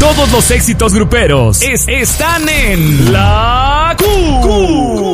Todos los éxitos gruperos están en La Q.